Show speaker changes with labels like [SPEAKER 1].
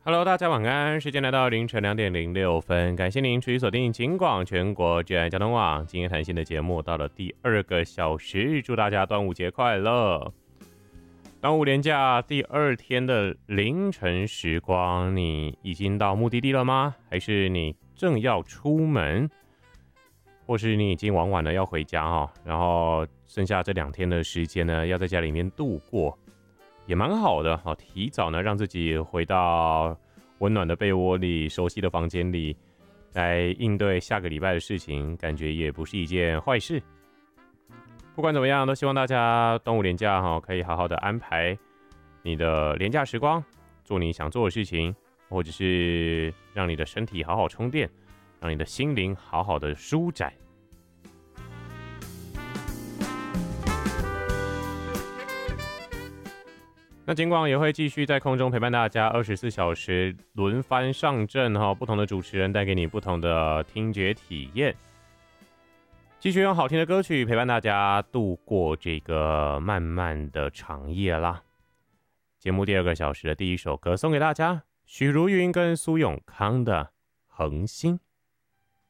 [SPEAKER 1] Hello，大家晚安。时间来到凌晨2:06，感谢您持续锁定警广全国治安交通网。今天谈心的节目到了第2个小时，祝大家端午节快乐！端午连假第2天的凌晨时光，你已经到目的地了吗？还是你正要出门？或是你已经晚了要回家哦，然后剩下这2天的时间呢，要在家里面度过。也蛮好的，提早呢让自己回到温暖的被窝里、熟悉的房间里，来应对下个礼拜的事情，感觉也不是一件坏事。不管怎么样，都希望大家端午连假可以好好的安排你的连假时光，做你想做的事情，或者是让你的身体好好充电，让你的心灵好好的舒展。那警广也会继续在空中陪伴大家24小时轮番上阵不同的主持人带给你不同的听觉体验，继续用好听的歌曲陪伴大家度过这个漫漫的长夜啦。节目第2个小时的第一首歌送给大家，许茹芸跟苏永康的《恒星》。